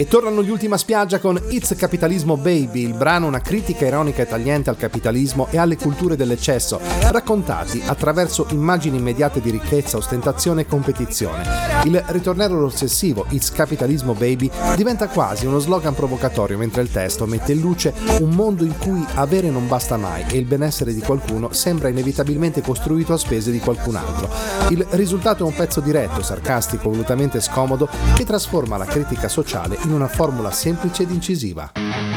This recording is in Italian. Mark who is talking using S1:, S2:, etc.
S1: E tornano gli Ultima Spiaggia con It's Capitalismo Baby, il brano una critica ironica e tagliente al capitalismo e alle culture dell'eccesso, raccontati attraverso immagini immediate di ricchezza, ostentazione e competizione. Il ritornello ossessivo It's Capitalismo Baby diventa quasi uno slogan provocatorio, mentre il testo mette in luce un mondo in cui avere non basta mai e il benessere di qualcuno sembra inevitabilmente costruito a spese di qualcun altro. Il risultato è un pezzo diretto, sarcastico, volutamente scomodo, che trasforma la critica sociale in una formula semplice ed incisiva.